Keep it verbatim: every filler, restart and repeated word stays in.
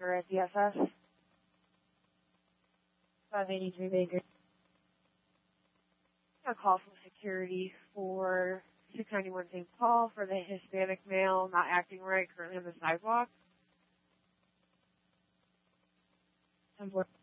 Baker at D S S. five eighty-three Baker. A call from security for six ninety-one Saint Paul for the Hispanic male not acting right currently on the sidewalk. ten four.